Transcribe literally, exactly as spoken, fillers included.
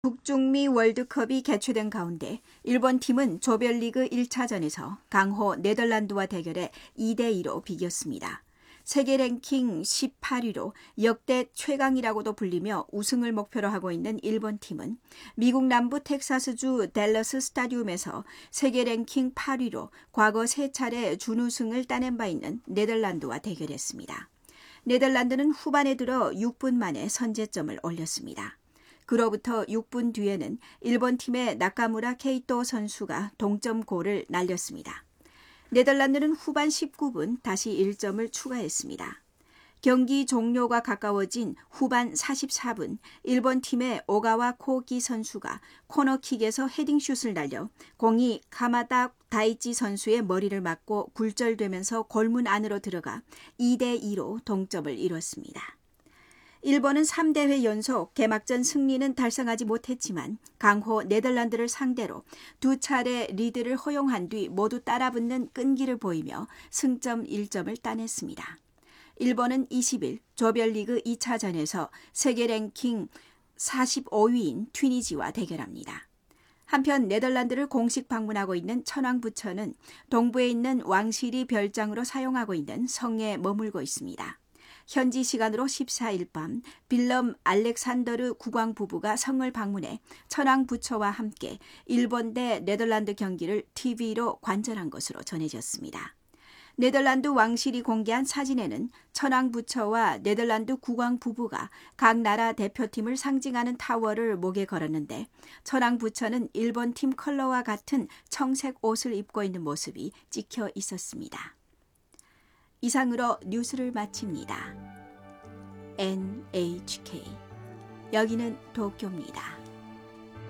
북중미 월드컵이 개최된 가운데 일본 팀은 조별리그 일 차전에서 강호 네덜란드와 대결해 이 대 이로 비겼습니다. 세계 랭킹 십팔 위로 역대 최강이라고도 불리며 우승을 목표로 하고 있는 일본 팀은 미국 남부 텍사스주 댈러스 스타디움에서 세계 랭킹 팔 위로 과거 세 차례 준우승을 따낸 바 있는 네덜란드와 대결했습니다. 네덜란드는 후반에 들어 육 분 만에 선제점을 올렸습니다. 그로부터 육 분 뒤에는 일본 팀의 나카무라 케이토 선수가 동점골을 날렸습니다. 네덜란드는 후반 십구 분 다시 일 점을 추가했습니다. 경기 종료가 가까워진 후반 사십사 분 일본 팀의 오가와 코기 선수가 코너킥에서 헤딩슛을 날려 공이 가마다 다이치 선수의 머리를 맞고 굴절되면서 골문 안으로 들어가 이 대 이로 동점을 이뤘습니다. 일본은 삼 대회 연속 개막전 승리는 달성하지 못했지만 강호 네덜란드를 상대로 두 차례 리드를 허용한 뒤 모두 따라붙는 끈기를 보이며 승점 일 점을 따냈습니다. 일본은 이십 일 조별리그 이 차전에서 세계 랭킹 사십오 위인 튀니지와 대결합니다. 한편 네덜란드를 공식 방문하고 있는 천황부처는 동부에 있는 왕실이 별장으로 사용하고 있는 성에 머물고 있습니다. 현지 시간으로 십사 일 밤 빌럼 알렉산더르 국왕 부부가 성을 방문해 천황 부처와 함께 일본 대 네덜란드 경기를 티비로 관전한 것으로 전해졌습니다. 네덜란드 왕실이 공개한 사진에는 천황 부처와 네덜란드 국왕 부부가 각 나라 대표팀을 상징하는 타월을 목에 걸었는데 천황 부처는 일본 팀 컬러와 같은 청색 옷을 입고 있는 모습이 찍혀 있었습니다. 이상으로 뉴스를 마칩니다. 엔 에이치 케이 여기는 도쿄입니다.